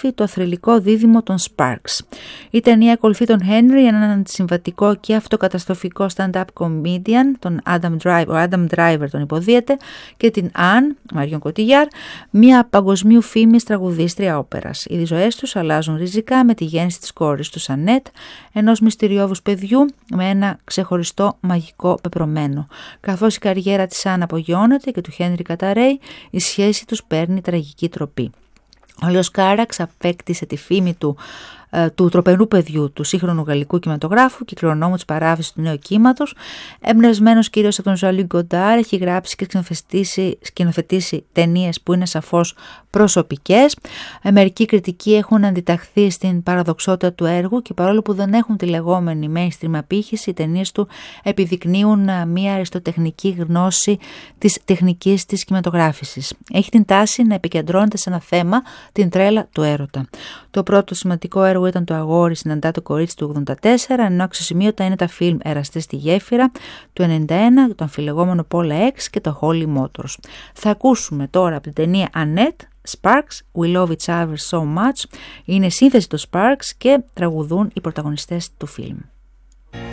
περιγράφει το θρυλικό δίδυμο των Sparks. Η ταινία ακολουθεί τον Henry, έναν αντισυμβατικό και αυτοκαταστροφικό stand-up comedian, τον Adam Driver τον υποδίεται, και την Anne, Marion Cotillard, μια παγκοσμίου φήμης τραγουδίστρια όπερας. Οι ζωές τους αλλάζουν ριζικά με τη γέννηση της κόρης του Annette, ενός μυστηριώδους παιδιού με ένα ξεχωριστό μαγικό πεπρωμένο. Καθώς η καριέρα της Anne απογειώνεται και του Henry καταραίει, η σχέση τους παίρνει τραγική τροπή. Ο Λέος Κάραξ απέκτησε τη φήμη του τροπερού παιδιού του σύγχρονου γαλλικού κινηματογράφου και κληρονόμου της παράδοσης του νέου κύματος. Εμπνευσμένος κυρίως από τον Ζαν-Λουκ Γκοντάρ, έχει γράψει και σκηνοθετήσει ταινίες που είναι σαφώς προσωπικές. Μερικοί κριτικοί έχουν αντιταχθεί στην παραδοξότητα του έργου και παρόλο που δεν έχουν τη λεγόμενη mainstream απήχηση, οι ταινίες του επιδεικνύουν μια αριστοτεχνική γνώση της τεχνικής της κινηματογράφησης. Έχει την τάση να επικεντρώνεται σε ένα θέμα, την τρέλα του έρωτα. Το πρώτο σημαντικό έργο ήταν το Αγόρι συναντά το κορίτσι του 1984, ενώ αξιοσημείωτα είναι τα φιλμ Εραστές στη γέφυρα του 1991, το αμφιλεγόμενο Paula X και το Holy Motors. Θα ακούσουμε τώρα από την ταινία Annette, Sparks, We Love Each Other So Much. Είναι σύνθεση των Sparks και τραγουδούν οι πρωταγωνιστές του φιλμ.